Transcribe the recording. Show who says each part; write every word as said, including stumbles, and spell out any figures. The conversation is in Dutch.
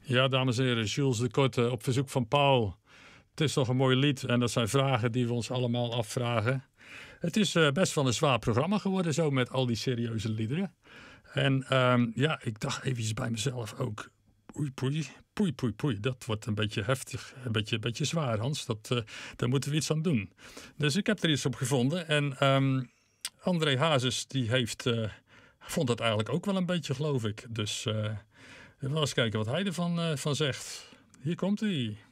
Speaker 1: Ja, dames en heren, Jules de Korte op verzoek van Paul. Het is toch een mooi lied en dat zijn vragen die we ons allemaal afvragen. Het is uh, best wel een zwaar programma geworden zo met al die serieuze liederen. En um, ja, ik dacht even bij mezelf ook. Oei, poei, poei, poei, poei. Dat wordt een beetje heftig, een beetje, een beetje zwaar, Hans. Dat, uh, daar moeten we iets aan doen. Dus ik heb er iets op gevonden. En um, André Hazes, die heeft, uh, vond het eigenlijk ook wel een beetje, geloof ik. Dus uh, we gaan eens kijken wat hij ervan uh, van zegt. Hier komt hij.